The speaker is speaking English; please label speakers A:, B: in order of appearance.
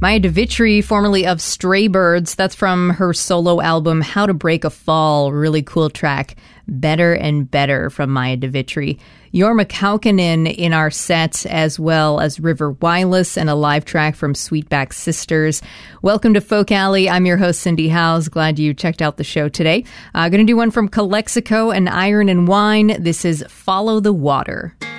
A: Maya DeVitri, formerly of Stray Birds, that's from her solo album, How to Break a Fall. Really cool track. Better and Better from Maya DeVitri. Jorma Kaukonen in our set, as well as River Wireless and a live track from Sweetback Sisters. Welcome to Folk Alley. I'm your host, Cindy Howes. Glad you checked out the show today. Going to do one from Calexico and Iron and Wine. This is Follow the Water.